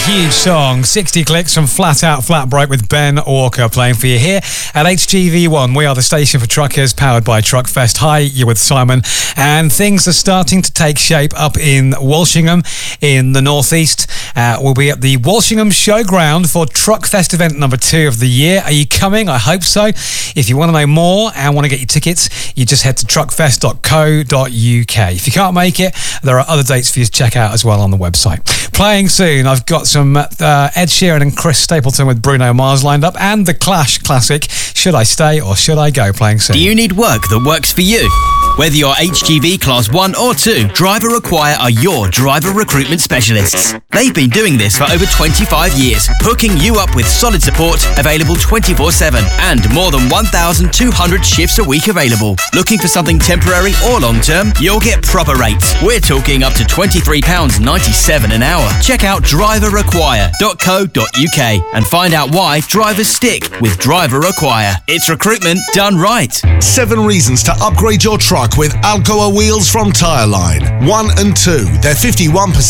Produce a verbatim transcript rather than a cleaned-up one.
huge song. sixty clicks from Flat Out Flat Broke with Ben Walker playing for you here at H G V one. We are the station for truckers, powered by Truckfest. Hi, you're with Simon. And things are starting to take shape up in Walshingham in the northeast. Uh, we'll be at the Walshingham Showground for Truckfest event number two of the year. Are you coming? I hope so. If you want to know more and want to get your tickets, you just head to truckfest dot co dot uk. If you can't make it, there are other dates for you to check out as well on the website. Playing soon, I've got some uh, Ed Sheeran and Chris Stapleton with Bruno Mars lined up, and the Clash classic, Should I Stay or Should I Go, playing soon. Do you need work that works for you? Whether you're H G V Class one or two, Driver Require are your driver recruitment specialists. They've been doing this for over twenty-five years, hooking you up with solid support, available twenty-four seven, and more than one thousand two hundred shifts a week available. Looking for something temporary or long-term? You'll get proper rates. We're talking up to twenty-three pounds ninety-seven an hour. Check out driver require dot co dot uk and find out why drivers stick with Driver Require. It's recruitment done right. Seven reasons to upgrade your truck with Alcoa wheels from Tyreline. One and two, they're fifty-one percent